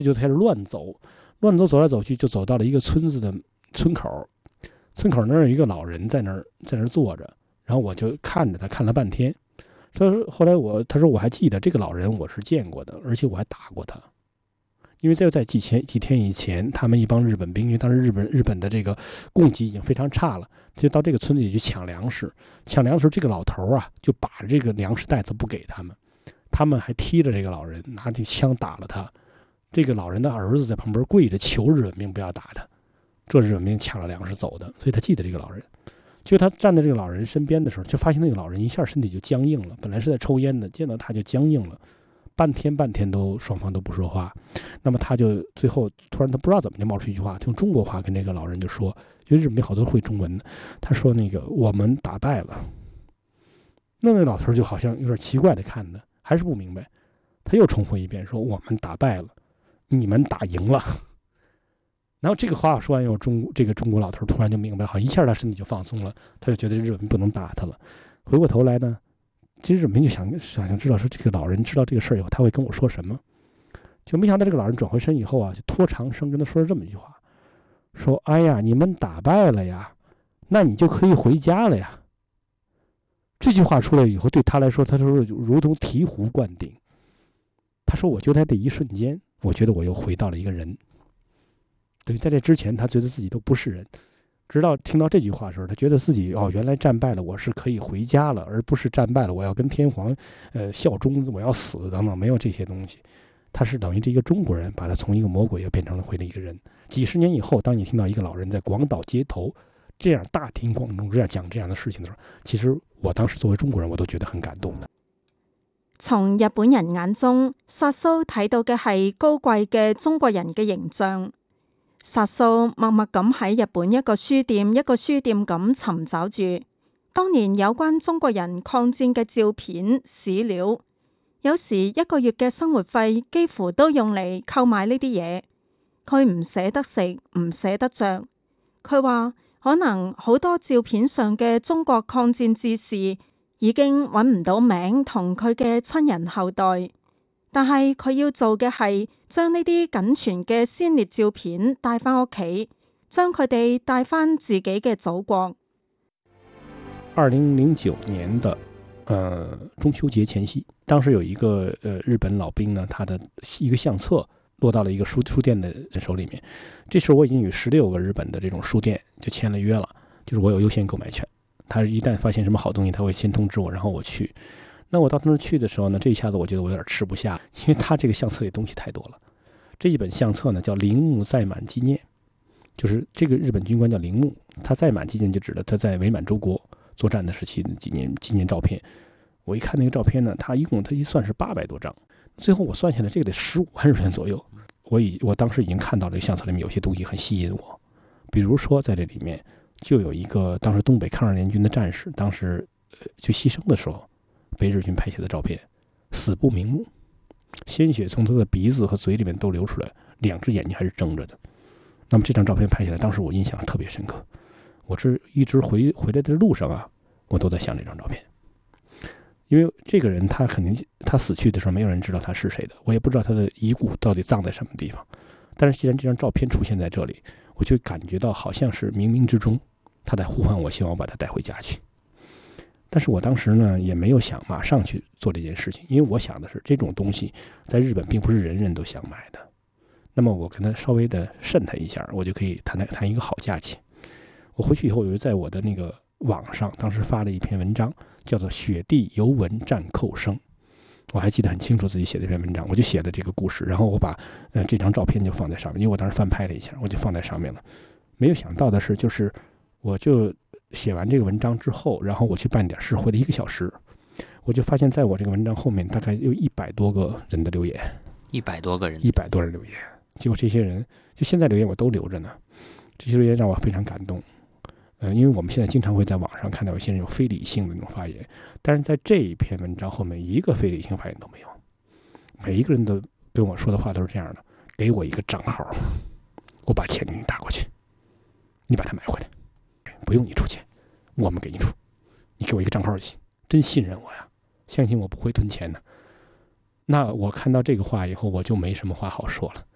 就开始乱走，走来走去，就走到了一个村子的村口。村口那儿有一个老人在那儿坐着，然后我就看着他看了半天。后来他说我还记得这个老人我是见过的，而且我还打过他。因为在几天以前，他们一帮日本兵，因为当时日本的这个供给已经非常差了，就到这个村子里去抢粮食。这个老头啊就把这个粮食袋子不给他们，他们还踢着这个老人，拿起枪打了他。这个老人的儿子在旁边跪着求日本兵不要打他，这日本兵抢了粮食走的，所以他记得这个老人。就他站在这个老人身边的时候，就发现那个老人一下身体就僵硬了，本来是在抽烟的，见到他就僵硬了，半天双方都不说话。那么他就最后突然他不知道怎么就冒出一句话，他用中国话跟那个老人就说，因为日本兵好多会中文的，他说那个我们打败了。那个老头就好像有点奇怪的看的，还是不明白，他又重复一遍说我们打败了，你们打赢了。然后这个话说完以后，这个中国老头突然就明白，好像一下他身体就放松了，他就觉得日本兵不能打他了。回过头来呢，其实日本兵就想知道说这个老人知道这个事儿以后他会跟我说什么，就没想到这个老人转回身以后啊，就拖长声跟他说了这么一句话，说哎呀你们打败了呀，那你就可以回家了呀。这句话出来以后对他来说，他说如同醍醐灌顶。他说我就在这一瞬间，我觉得我又回到了一个人。对，在这之前他觉得自己都不是人，直到听到这句话的时候，他觉得自己原来战败了我是可以回家了，而不是战败了我要跟天皇效忠，我要死等等，没有这些东西。他是等于这一个中国人把他从一个魔鬼又变成了回了一个人。几十年以后，当你听到一个老人在广岛街头这样大庭广众之下讲这样的事情的时候，其实我当时作为中国人我都觉得很感动的。 從日本人眼中，薩蘇睇到嘅係高貴嘅中國人嘅形象。薩蘇默默咁喺日本一個書店咁尋找住當年有關中國人抗戰嘅照片史料，有時一個月嘅生活費幾乎都用嚟購買呢啲嘢。佢唔捨得食，唔捨得着。佢話可能好多照片上嘅中國抗戰志士已經揾唔到名同佢嘅親人後代，但係佢要做嘅係將呢啲僅存嘅先烈照片帶返屋企，將佢哋帶返自己嘅祖國。 2009年的中秋節前夕，當時有一個日本老兵呢，他的一個相冊落到了一個書店的手裡面。這時候我已經與16個日本的這種書店就簽了約了，就是我有優先購買權。他一旦發現什麼好東西他會先通知我，然後我去。那我到那兒去的時候呢，這一下子我覺得我有點吃不下，因為他這個相冊裡東西太多了。這一本相冊呢叫鈴木在滿紀念，就是這個日本軍官叫鈴木，他在滿紀念就指的他在偽滿洲國作戰的時期的紀念照片。我一看那個照片呢，他一算是800多張，最後我算下來這個得15萬日元左右。我當時已經看到這個相冊裡面有些東西很吸引我，比如說在這裡面就有一個當時東北抗日聯軍的戰士，當時就犧牲的時候被日軍拍下的照片，死不瞑目，鮮血從他的鼻子和嘴裡面都流出來，2隻眼睛還是睜着的。那麼這張照片拍下來，當時我印象特別深刻。我一直回來的路上啊，我都在想這張照片，因為這個人他死去的時候沒有人知道他是誰的，我也不知道他的遺骨到底葬在什麼地方。但是既然這張照片出現在這裡，我就感覺到好像是冥冥之中他在呼喚我，希望我把他帶回家去。但是我當時呢也沒有想馬上去做這件事情，因為我想的是這種東西在日本並不是人人都想買的，那麼我跟他稍微的滲他一下，我就可以談一個好價錢。我回去以後，我就在我的那個網上當時發了一篇文章，叫做《雪地尤文戰扣生》。我還記得很清楚自己寫的這篇文章，我就寫了這個故事，然後我把這張照片就放在上面，因為我當時翻拍了一下，我就放在上面了。沒有想到的是，就是我就寫完這個文章之後，然後我去辦點事，回了1個小時，我就發現在我這個文章後面大概有100多個人的留言，100多人留言。結果這些人就現在留言我都留着呢，這些留言讓我非常感動。因為我們現在經常會在網上看到有些人有非理性的那種發言，但是在這一篇文章後面一個非理性發言都沒有，每一個人都跟我說的話都是這樣的：給我一個賬號，我把錢給你打過去，你把它買回來，不用你出錢，我們給你出，你給我一個賬號就行，真信任我呀，相信我不會吞錢的。那我看到這個話以後，我就沒什麼話好說了。